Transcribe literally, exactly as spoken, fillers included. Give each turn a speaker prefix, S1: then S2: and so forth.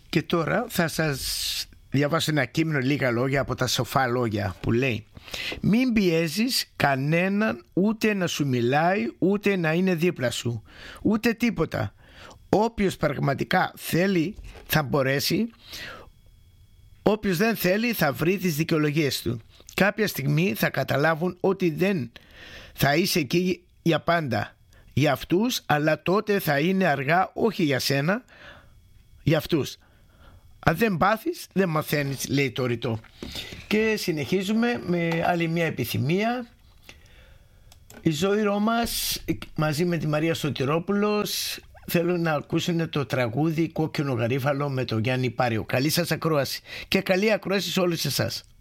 S1: Και τώρα θα σας διαβάσω ένα κείμενο, λίγα λόγια από τα σοφά λόγια, που λέει: μην πιέζεις κανέναν ούτε να σου μιλάει, ούτε να είναι δίπλα σου, ούτε τίποτα. Όποιος πραγματικά θέλει θα μπορέσει, όποιος δεν θέλει θα βρει τις δικαιολογίες του. Κάποια στιγμή θα καταλάβουν ότι δεν θα είσαι εκεί για πάντα για αυτούς, αλλά τότε θα είναι αργά, όχι για σένα, για αυτούς. Αν δεν πάθεις, δεν μαθαίνεις, λέει το ρητό. Και συνεχίζουμε με άλλη μια επιθυμία. Η Ζωή Ρώμας μαζί με τη Μαρία Σωτηρόπουλος θέλουν να ακούσουν το τραγούδι «Κόκκινο γαρίφαλο» με τον Γιάννη Πάριο. Καλή σας ακρόαση και καλή ακρόαση σε όλους εσάς.